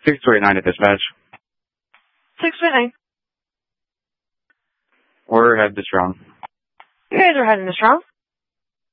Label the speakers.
Speaker 1: 629 at dispatch.
Speaker 2: 629.
Speaker 1: We're headed to Strong.
Speaker 2: You guys are heading to Strong?